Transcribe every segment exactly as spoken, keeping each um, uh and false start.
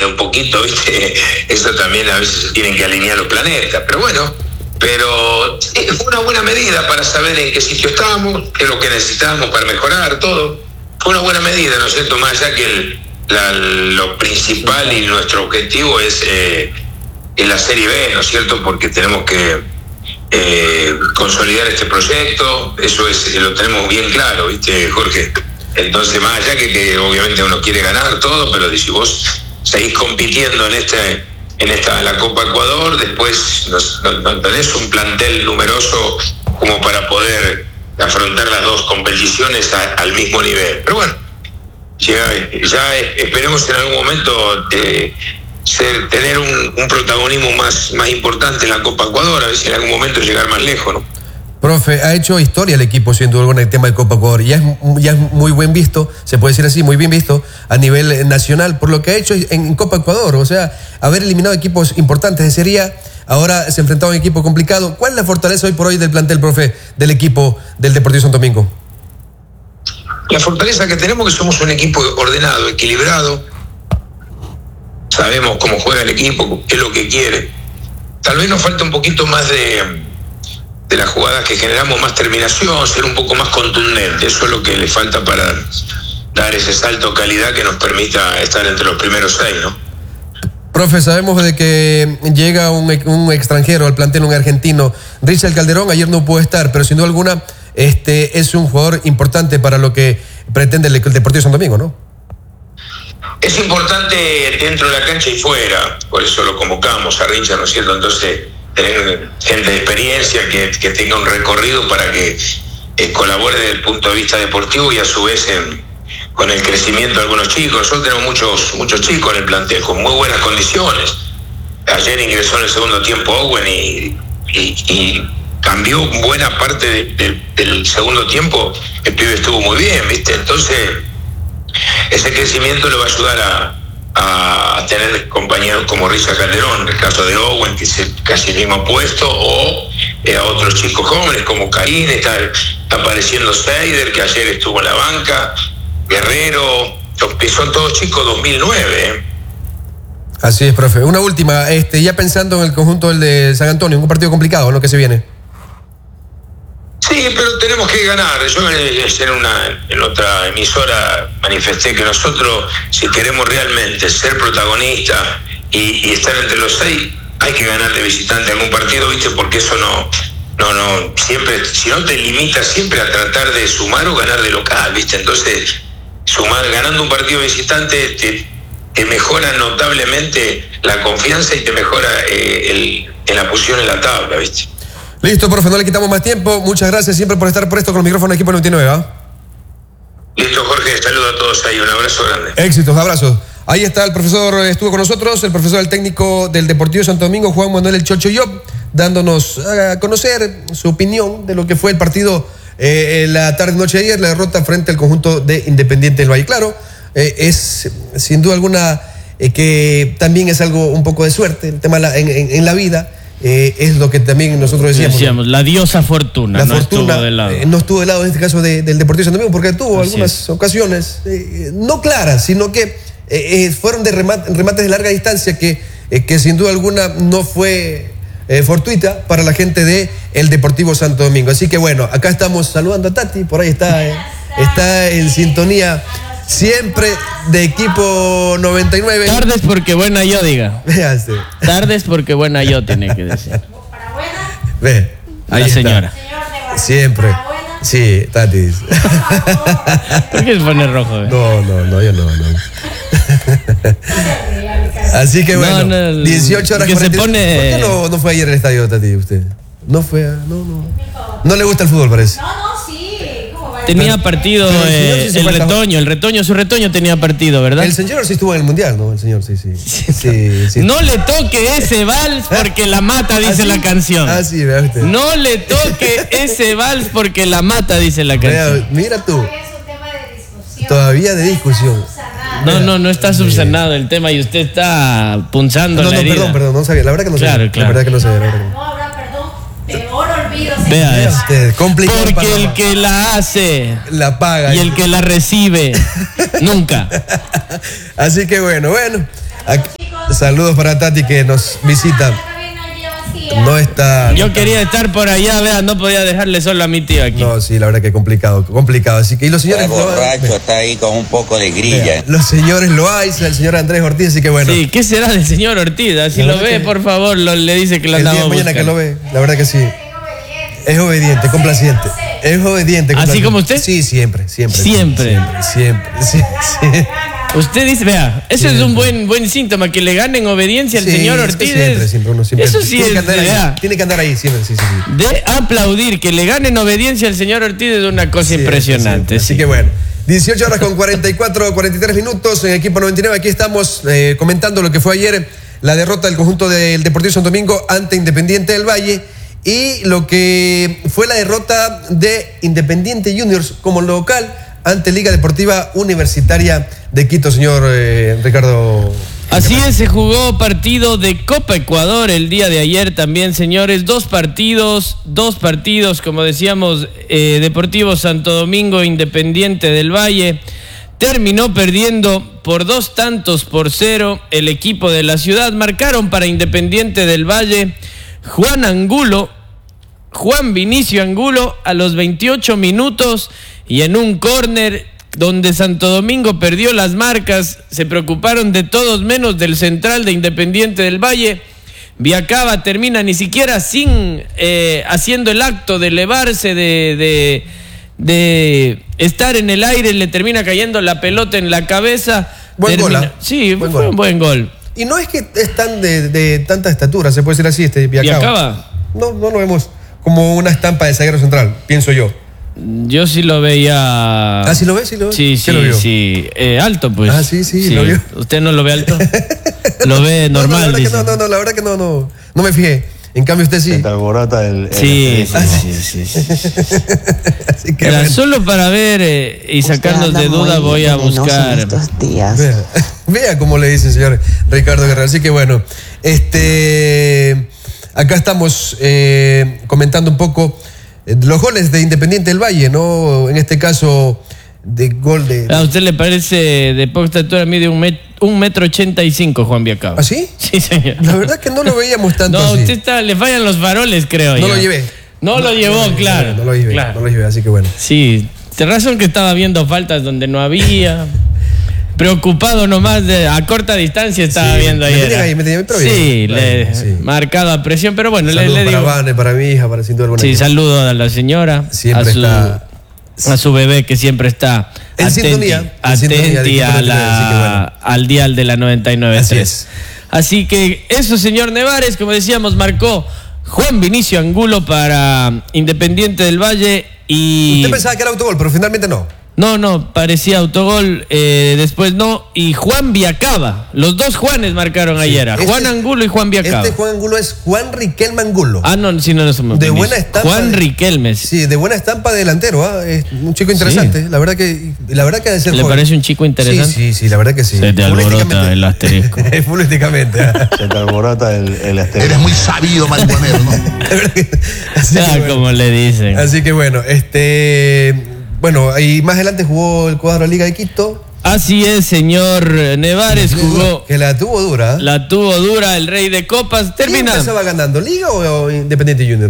un poquito, ¿viste? Eso también a veces se tienen que alinear los planetas, pero bueno, pero fue una buena medida para saber en qué sitio estábamos, qué es lo que necesitábamos para mejorar, todo. Fue una buena medida, ¿no es cierto? Más allá que el, la, lo principal y nuestro objetivo es, eh, es la Serie B, ¿no es cierto? Porque tenemos que eh, consolidar este proyecto, eso es, lo tenemos bien claro, ¿viste, Jorge? Entonces, más allá que, que obviamente uno quiere ganar todo, pero si vos seguís compitiendo en este, en esta la Copa Ecuador, después no, no, no tenés un plantel numeroso como para poder afrontar las dos competiciones a, al mismo nivel. Pero bueno, ya, ya esperemos en algún momento de ser, tener un, un protagonismo más, más importante en la Copa Ecuador, a ver si en algún momento llegar más lejos, ¿no? Profe, ha hecho historia el equipo, sin duda alguna, el tema de Copa Ecuador. Ya es, ya es muy buen visto, se puede decir así, muy bien visto a nivel nacional por lo que ha hecho en, en Copa Ecuador. O sea, haber eliminado equipos importantes de Serie A, ahora se enfrentaba a un equipo complicado. ¿Cuál es la fortaleza hoy por hoy del plantel, profe, del equipo del Deportivo Santo Domingo? La fortaleza que tenemos es que somos un equipo ordenado, equilibrado. Sabemos cómo juega el equipo, qué es lo que quiere. Tal vez nos falta un poquito más de... de las jugadas que generamos, más terminación, ser un poco más contundente. Eso es lo que le falta para dar ese salto de calidad que nos permita estar entre los primeros seis, ¿no? Profe, sabemos de que llega un, un extranjero al plantel, un argentino, Richard Calderón, ayer no pudo estar, pero sin duda alguna este, es un jugador importante para lo que pretende el, el Deportivo Santo Domingo, ¿no? Es importante dentro de la cancha y fuera, por eso lo convocamos a Richard, ¿no es cierto? Entonces, tener gente de experiencia que, que tenga un recorrido para que eh, colabore desde el punto de vista deportivo y a su vez en, con el crecimiento de algunos chicos. Nosotros tenemos muchos, muchos chicos en el plantel con muy buenas condiciones. Ayer ingresó en el segundo tiempo Owen y, y, y cambió buena parte de, de, del segundo tiempo. El pibe estuvo muy bien, ¿viste? Entonces, ese crecimiento le va a ayudar a a tener compañeros como Richard Calderón, en el caso de Owen, que es casi el mismo puesto, o eh, a otros chicos jóvenes como Caín, está, está apareciendo Seider, que ayer estuvo en la banca, Guerrero, que son todos chicos dos mil nueve. ¿eh? Así es, profe. Una última, este, ya pensando en el conjunto del de San Antonio, un partido complicado, ¿no? Que se viene. Sí, pero tenemos que ganar. Yo en, una, en otra emisora manifesté que nosotros, si queremos realmente ser protagonistas y, y estar entre los seis, hay que ganar de visitante algún partido, ¿viste? Porque eso no, no, no, siempre, si no te limitas siempre a tratar de sumar o ganar de local, ¿viste? Entonces, sumar, ganando un partido visitante te, te mejora notablemente la confianza y te mejora eh, el, en la posición en la tabla, ¿viste? Listo, profe, no le quitamos más tiempo. Muchas gracias siempre por estar presto con los micrófonos de Equipo noventa y nueve. ¿eh? Listo, Jorge, saludo a todos ahí, un abrazo grande. Éxitos, abrazos. Ahí está el profesor, estuvo con nosotros, el profesor, el técnico del Deportivo Santo Domingo, Juan Manuel El Chocho Llop, dándonos a conocer su opinión de lo que fue el partido eh, la tarde-noche de ayer, la derrota frente al conjunto de Independiente del Valle. Claro, eh, es sin duda alguna eh, que también es algo un poco de suerte, el tema la, en, en, en la vida. Eh, es lo que también nosotros decíamos. Decíamos, la diosa fortuna, la no fortuna estuvo de lado. Eh, no estuvo de lado en este caso de, del Deportivo Santo Domingo, porque tuvo Así algunas es. ocasiones, eh, no claras, sino que eh, eh, fueron de remate, remates de larga distancia que, eh, que sin duda alguna no fue eh, fortuita para la gente de el Deportivo Santo Domingo. Así que bueno, acá estamos saludando a Tati, por ahí está, eh, está en sintonía siempre de Equipo noventa y nueve. Tardes porque buena yo, diga. Véase. Tardes porque buena yo, tiene que decir. Ve, ahí la está. señora. Siempre. Sí, Tati. ¿Por qué se pone rojo? Eh? No, no, no, yo no, no. Así que bueno, no, no, dieciocho horas que cuarenta. Se pone... ¿Por qué no, no fue ayer al estadio, Tati, usted? No fue, no, no. No le gusta el fútbol, parece. No, no, sí. Tenía partido pero, eh, sí el retoño, el retoño, su retoño tenía partido, ¿verdad? El señor sí estuvo en el mundial, ¿no? El señor sí, sí. sí, sí, sí. No le toque ese vals porque la mata, dice ¿Ah, sí? la canción. Ah, sí, vea usted. No le toque ese vals porque la mata, dice la canción. Vea, mira tú. Es un tema de discusión. Todavía de discusión. No, no, no está subsanado el tema y usted está punzando no, la no, herida. perdón, perdón, no sabía. La verdad que no claro, sabía. Claro. La verdad que no sabía. La verdad que no. No habrá perdón. Peor olvido. Vea eso. Usted, complicado. Porque el que la hace la paga. Y el que la recibe nunca. Así que bueno, bueno. Aquí. Saludos para Tati que nos visita. No está. Yo quería estar por allá, vean, no podía dejarle solo a mi tío aquí. No, sí, la verdad que complicado, complicado. Así que, y los señores. El borracho está ahí con un poco de grilla. Vean, los señores Loaiza, el señor Andrés Ortiz, así que bueno. Sí, ¿qué será del señor Ortiz? Si lo ve, por favor, lo, le dice que lo andamos buscando. El día de mañana buscando. que lo ve, la verdad que sí. Es obediente, complaciente. Es obediente. ¿Así como usted? Sí, siempre, siempre. Siempre. Siempre, siempre. Sí, sí. Usted dice, vea, eso siempre. Es un buen buen síntoma, que le ganen obediencia al sí, señor Ortiz. Siempre, siempre, uno siempre. Eso sí tiene es, que andar vea, ahí, tiene que andar ahí, siempre, sí, sí, sí. De aplaudir, que le ganen obediencia al señor Ortiz es una cosa siempre, impresionante. Siempre. Así sí. que bueno, dieciocho horas con cuarenta y cuatro, cuarenta y tres minutos en Equipo noventa y nueve. Aquí estamos eh, comentando lo que fue ayer, la derrota del conjunto del Deportivo Santo Domingo ante Independiente del Valle. Y lo que fue la derrota de Independiente Juniors como local ante Liga Deportiva Universitaria de Quito, señor eh, Ricardo. Así es, se jugó partido de Copa Ecuador el día de ayer también, señores. Dos partidos, dos partidos, como decíamos, eh, Deportivo Santo Domingo, Independiente del Valle. Terminó perdiendo por dos tantos por cero el equipo de la ciudad. Marcaron para Independiente del Valle Juan Angulo, Juan Vinicio Angulo a los veintiocho minutos y en un córner donde Santo Domingo perdió las marcas, se preocuparon de todos menos del central de Independiente del Valle. Viacaba termina ni siquiera sin eh, haciendo el acto de elevarse, de, de, de estar en el aire, le termina cayendo la pelota en la cabeza. Buen termina, gol, ¿eh? Sí, buen fue gol. un buen gol. Y no es que es tan de, de tanta estatura, se puede decir así, este Viacaba. ¿Viacaba? No, no lo vemos como una estampa de zaguero central, pienso yo. Yo sí lo veía. ¿Ah, sí lo ves? Sí, lo ves. Sí, sí, lo vio? sí. Eh, alto, pues. Ah, sí, sí, lo vio. ¿Usted no lo ve alto? Lo ve normal, no, no, la dice. no, no, no, la verdad que no, no, no me fijé. En cambio usted sí. Se te alborota el... el Sí, el- sí, sí, sí, sí. Así que Mira, bueno. solo para ver eh, y sacarnos de duda voy a buscar. Estos días. Vea, vea cómo le dice el señor Ricardo Guerrero. Así que bueno, este, acá estamos eh, comentando un poco eh, los goles de Independiente del Valle, ¿no? En este caso, de gol de... ¿A usted le parece de poca estatura? Mide un, met, un metro ochenta y cinco, Juan Viacaba. ¿Ah, sí? Sí, señor. La verdad que no lo veíamos tanto No, así. usted está, le fallan los faroles, creo No yo. lo llevé. No lo llevó, claro. No lo llevé, claro. no lo llevé, así que bueno. Sí, de razón que estaba viendo faltas donde no había. Preocupado nomás, de, a corta distancia estaba Sí, viendo me ayer. tenían ahí, me tenían ahí, pero bien. Sí, le, Bueno, sí. marcado a presión, pero bueno, le, Saludos le para digo. Vane, para mi hija, para sin duda alguna. Sí, que- saludo a la señora, Siempre a su, está- a su bebé que siempre está En atenti, sintonía, en sintonía de atenti Equipo a noventa y nueve, la, así que bueno. al dial de la noventa y nueve punto Así tres. es. Así que eso, señor Nevares, como decíamos, marcó Juan Vinicio Angulo para Independiente del Valle y... Usted pensaba que era autogol, pero finalmente no. No, no, parecía autogol, eh, después no. Y Juan Viacaba, los dos Juanes marcaron ayer, Este Juan es- Angulo y Juan Viacaba. Este Juan Angulo es Juan Riquelme Angulo. Ah, no, sí, no, no somos De permiso. buena estampa Juan de- Riquelme. Sí, de buena estampa de delantero, ¿ah? Es un chico interesante. La verdad que, la verdad que ha de ser ¿Le joven. parece un chico interesante? Sí, sí, sí, la verdad que sí. Se te alborota Futbolísticamente- el asterisco. Futbolísticamente. ¿ah? Se te alborota el, el asterisco. Eres muy sabido, marihuanero, ¿no? La verdad que- así, Ah, que bueno. como le dicen. Así que bueno, este. Bueno, y más adelante jugó el cuadro Liga de Quito. Así es, señor Nevares, jugó. Que la tuvo dura. ¿ah? La tuvo dura el rey de copas. ¿Quién Termina. empezaba ganando? ¿Liga o, o Independiente Junior?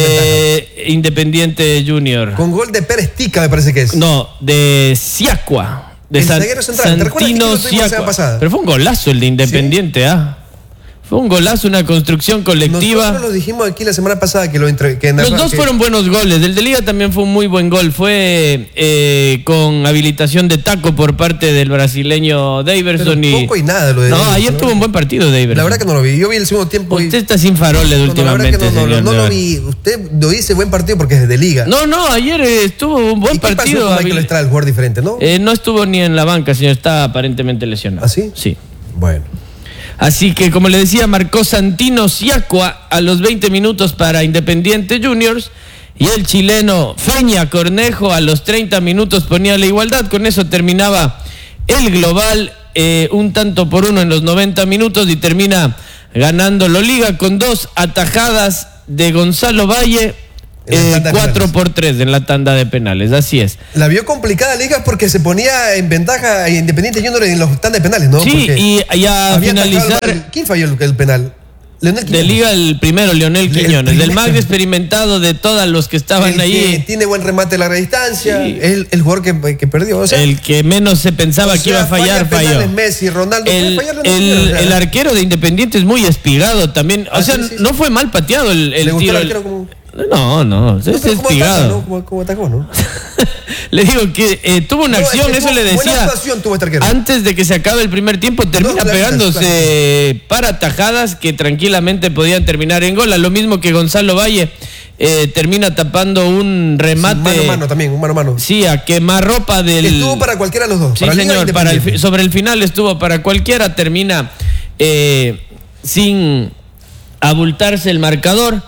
Eh, Independiente Junior. Con gol de Pérez Tica, me parece que es. No, de Siacua. De El San- zaguero central. ¿Te recuerdas que Santino lo tuvimos la semana Siacua. pasada? Pero fue un golazo el de Independiente, ¿ah? Fue un golazo, una construcción colectiva. Nosotros lo dijimos aquí la semana pasada que lo entre, que Los narra- dos que- fueron buenos goles. El de Liga también fue un muy buen gol. Fue eh, con habilitación de taco por parte del brasileño Daverson. Pero y... poco y nada lo de No, Daverson, ayer la tuvo verdad. un buen partido Daverson. La verdad que no lo vi. Yo vi el segundo tiempo. y- Usted está sin faroles No, no, la últimamente, verdad que no, no, señor no, no lo Nevares. vi. Usted lo dice buen partido porque es de Liga. No, no, ayer eh, estuvo un buen ¿Y qué partido. pasó con Michael habil- Estrada, el jugador diferente, no? Eh, no estuvo ni en la banca, señor. Está aparentemente lesionado. ¿Ah, sí? Sí. Bueno. Así que, como le decía, marcó Santino Siacua a los veinte minutos para Independiente Juniors. Y el chileno Feña Cornejo a los treinta minutos ponía la igualdad. Con eso terminaba el global, eh, un tanto por uno en los noventa minutos. Y termina ganándolo Liga con dos atajadas de Gonzalo Valle Eh, cuatro por tres en la tanda de penales, así es. La vio complicada Liga porque se ponía en ventaja a Independiente Junior en los tandas de penales, ¿no? Sí, porque y ya a finalizar... El, ¿quién falló el, el penal? Leonel de Liga el primero, Leonel Quiñones, del más experimentado de todos los que estaban el ahí. Que tiene buen remate a larga distancia, Sí. el, el jugador que, que perdió. O sea, el que menos se pensaba o sea, que iba a fallar, falla falló. Messi, Ronaldo, El, puede fallarle, el, no, o sea, el arquero de Independiente es muy espigado también. O Ah, sea, sí, sí, no fue mal pateado el, el ¿Le gustó tiro. el arquero como- No, no, es No, pero ¿cómo espigado. ataca, no? ¿Cómo, cómo atacó, no? Le digo que eh, tuvo una No, acción, es que eso tuvo le buena decía. actuación tuvo este arquero. Antes de que se acabe el primer tiempo, termina claro, pegándose claro. eh, para tajadas que tranquilamente podían terminar en gol. A lo mismo que Gonzalo Valle eh, termina tapando un remate. Mano a mano también, un mano a mano. Sí, a quemarropa del. Estuvo para cualquiera de los dos. Sí, para Liga señor, para el, Independiente. fi- sobre el final estuvo para cualquiera, termina eh, sin abultarse el marcador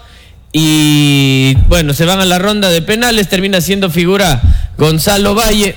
y bueno, se van a la ronda de penales, termina siendo figura Gonzalo Valle,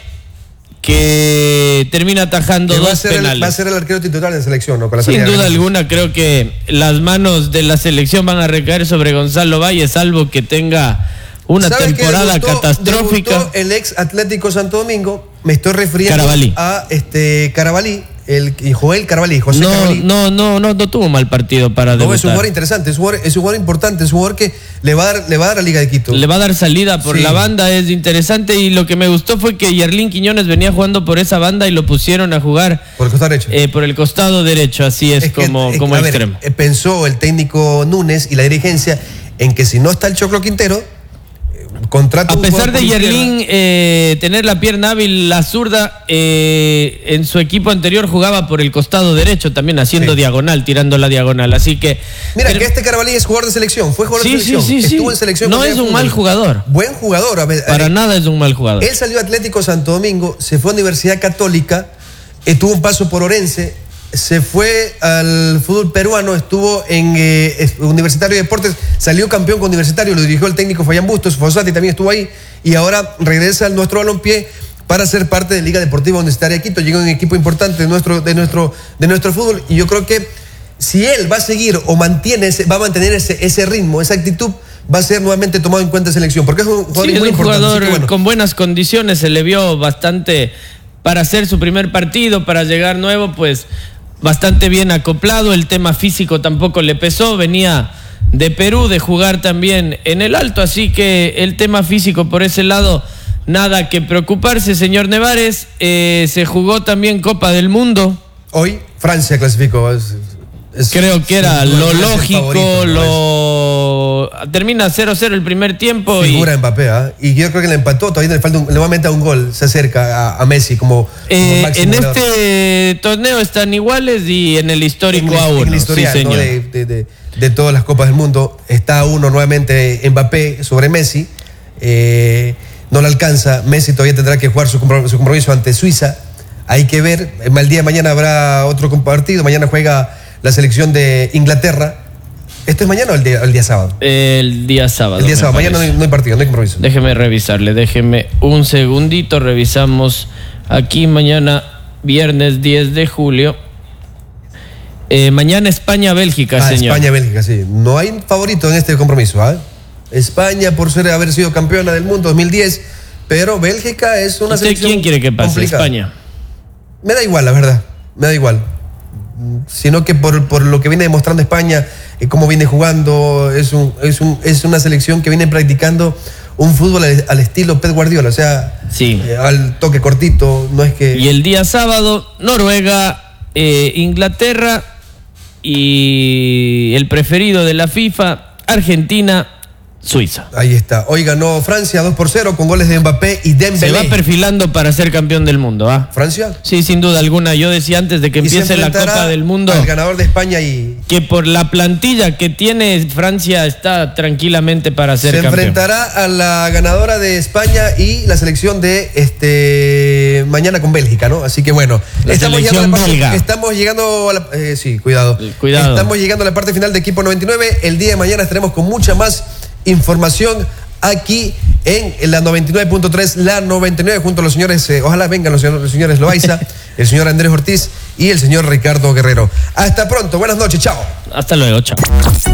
que termina atajando Que va, a dos ser el, penales. va a ser el arquero titular de selección, ¿no? Con la Sin salida de duda Galicia. alguna, creo que las manos de la selección van a recaer sobre Gonzalo Valle, salvo que tenga una ¿Sabes qué? temporada Debutó- catastrófica. debutó el ex Atlético Santo Domingo, me estoy refiriendo Carabalí. a este Carabalí, el Joel Carabalí, José No, Carabalí. no, no, no, no tuvo mal partido para No, debutar. es un jugador interesante, es un jugador, es un jugador importante, es un jugador que le va a dar, le va a dar a Liga de Quito. Le va a dar salida por Sí. la banda, es interesante. Y lo que me gustó fue que Yerlín Quiñones venía jugando por esa banda y lo pusieron a jugar Por el costado derecho. eh, por el costado derecho, así es, Es que- como, es- como a ver, extremo. eh, pensó el técnico Núñez y la dirigencia en que si no está el Choclo Quintero, eh, contrata A un pesar jugador de por izquierda. Yerlín eh, tener la pierna hábil, la zurda, eh, en su equipo anterior jugaba por el costado derecho, también haciendo Sí. diagonal, tirando la diagonal. Así que. Mira, pero- que este Carabalí es jugador de selección, fue jugador Sí, de selección, sí, sí, sí. estuvo en selección. No con es Liga de un mal Fútbol. jugador. Buen jugador. A ver, Para eh, nada es un mal jugador. Él salió Atlético Santo Domingo, se fue a Universidad Católica, eh, tuvo un paso por Orense, se fue al fútbol peruano, estuvo en eh, es- Universitario de Deportes, salió campeón con Universitario, lo dirigió el técnico Fabián Bustos, Fossati también estuvo ahí, y ahora regresa al nuestro balompié para ser parte de Liga Deportiva Universitaria de Quito. Llega un equipo importante de nuestro, de nuestro, de nuestro fútbol, y yo creo que si él va a seguir o mantiene ese, va a mantener ese, ese ritmo, esa actitud, va a ser nuevamente tomado en cuenta en selección, porque es un jugador Sí, es muy un importante. jugador así que bueno. con buenas condiciones, se le vio bastante para hacer su primer partido, para llegar nuevo, pues bastante bien acoplado. El tema físico tampoco le pesó, venía de Perú, de jugar también en el Alto, así que el tema físico por ese lado, nada que preocuparse, señor Nevares. Eh, se jugó también Copa del Mundo. Hoy Francia clasificó. es- es- Creo que era sin duda lo alguna es el lógico, favorito, ¿no? lo... Termina cero cero el primer tiempo Es y... figura Mbappé, ¿ah? Y yo creo que le empató, todavía le falta un, le va a meter un gol, se acerca a, a Messi como, como Eh, máximo en goleador. este torneo están iguales y en el histórico En el- a en uno. el historial, sí, ¿no? señor. de, de- de- de todas las copas del mundo está a uno nuevamente Mbappé sobre Messi. Eh, no le alcanza, Messi todavía tendrá que jugar su compro- su compromiso ante Suiza. Hay que ver, el día de mañana habrá otro partido, mañana juega la selección de Inglaterra. ¿Esto es mañana o el día, el día sábado? El día sábado. El día me sábado, mañana no parece. hay, no hay partido, no hay compromiso. Déjeme revisarle, déjeme un segundito. Revisamos aquí mañana, viernes diez de julio. Eh, mañana España-Bélgica, Ah, señor. España-Bélgica, sí. No hay favorito en este compromiso. ¿ah? España por ser haber sido campeona del mundo dos mil diez, pero Bélgica es una ¿Usted selección quién quiere que pase? complicada. España. Me da igual, la verdad. Me da igual. Mm, Sino que por, por lo que viene demostrando España, eh, cómo viene jugando, es, un, es, un, es una selección que viene practicando un fútbol al, al estilo Pep Guardiola, o sea, Sí. eh, al toque cortito, no es que... Y el día sábado, Noruega, eh, Inglaterra y el preferido de la FIFA, Argentina, Suiza. Ahí está. Hoy ganó Francia dos por cero con goles de Mbappé y Se Dembélé. va perfilando para ser campeón del mundo, ¿ah? ¿Francia? Sí, sin duda alguna. Yo decía antes de que Y se empiece la enfrentará Copa del Mundo al ganador de España y que por la plantilla que tiene Francia está tranquilamente para ser se campeón. enfrentará a la ganadora de España y la selección de este mañana con Bélgica, ¿no? Así que bueno, La estamos llegando, a la selección parte, belga. estamos llegando a la, eh, sí, cuidado. Cuidado. Estamos llegando a la parte final de Equipo noventa y nueve. El día de mañana estaremos con mucha más información aquí en la noventa y nueve punto tres, la noventa y nueve, junto a los señores, eh, ojalá vengan los señores, los señores Loaiza, el señor Andrés Ortiz y el señor Ricardo Guerrero. Hasta pronto, buenas noches, chao. Hasta luego, chao.